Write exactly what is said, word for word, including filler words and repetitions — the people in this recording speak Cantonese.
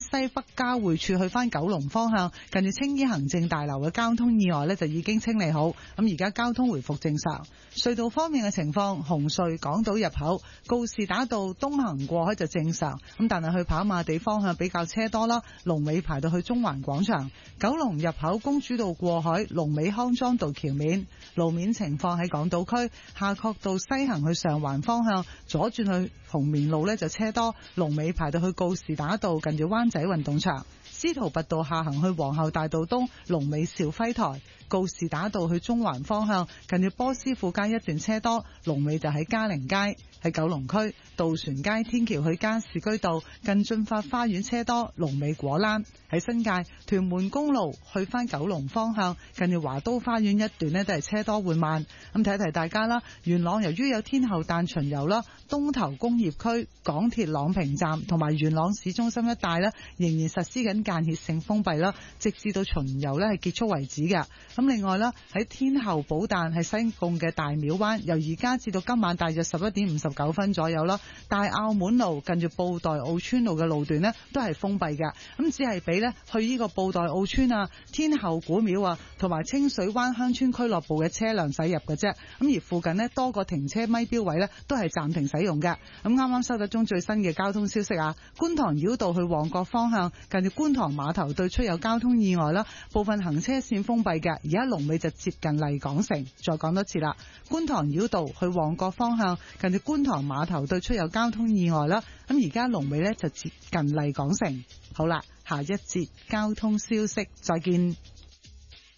西北交匯處去翻九龍方向，近住青衣行政大樓嘅交通意外呢就已經清理好，咁而家交通回復正常。隧道方面嘅情況，紅隧港島入口告士打道東行過海就正常，咁但係去跑馬地方向比較車多啦，龍尾排到去中環廣場。九龍入口公主道過海，龍尾康莊道橋面。路面情況喺港島區夏慤道西行去上環方向，左轉去紅棉路呢就車多，龍尾排到去告士打道近住灣仔運動場。司徒拔道下行去皇后大道東，龍尾兆輝台。告士打道去中環方向近住波斯富街一段車多，龍尾就喺嘉寧街。喺九龍區渡船街天橋去加士居道近駿發花園車多，龍尾果欄。喺新界屯門公路去翻九龍方向近住華都花園一段呢都係車多緩慢。咁提一提大家啦，元朗由於有天后誕巡遊啦，東頭工業區港鐵朗屏站同埋元朗市中心一帶呢仍然實施緊間歇性封閉啦，直至到巡遊呢係結束為止嘅。咁另外啦，喺天后寶誕係西貢嘅大廟灣，由而家至到今晚大約十一點五十九分左右啦，大澳門路近住布袋澳村路嘅路段呢都係封閉嘅，咁只係俾呢去呢個布袋澳村啊、天后古廟啊同埋清水灣鄉村俱樂部嘅車輛駛入嘅啫。咁而附近呢多個停車咪標位呢都係暫停使用嘅。咁啱啱收到中最新嘅交通消息啊，觀塘繞道去旺角方向近住觀塘碼頭對出有交通意外啦，部分行車線封閉嘅，而家龍尾就接近麗港城。再講多次啦，觀塘繞道去旺角方向近住觀塘碼頭對出有交通意外啦，咁而家龍尾呢就接近麗港城。好啦，下一節交通消息再見。